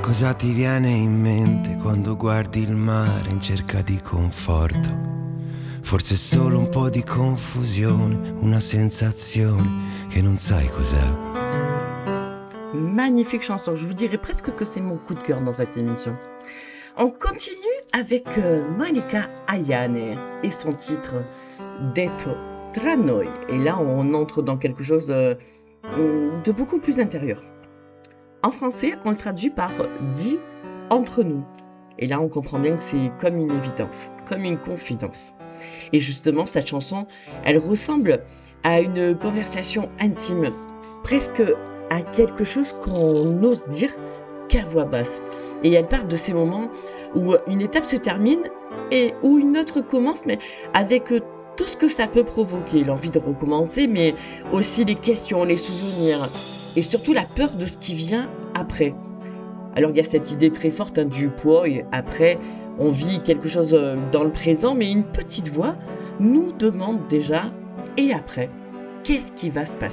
Cosa ti viene in mente quando guardi il mare in cerca di conforto? Forse solo un po' di confusione, una sensazione che non sai cos'è. Magnifique chanson, je vous dirais presque que c'est mon coup de cœur dans cette émission. On continue avec Malika Ayane et son titre Detto tra noi. Et là, on entre dans quelque chose de beaucoup plus intérieur. En français, on le traduit par « dit entre nous ». Et là, on comprend bien que c'est comme une évidence, comme une confidence. Et justement, cette chanson, elle ressemble à une conversation intime, presque à quelque chose qu'on ose dire qu'à voix basse. Et elle parle de ces moments où une étape se termine et où une autre commence, mais avec tout ce que ça peut provoquer, l'envie de recommencer, mais aussi les questions, les souvenirs, et surtout la peur de ce qui vient après. Alors il y a cette idée très forte du poids, et après on vit quelque chose dans le présent, mais une petite voix nous demande déjà, et après, qu'est-ce qui va se passer ?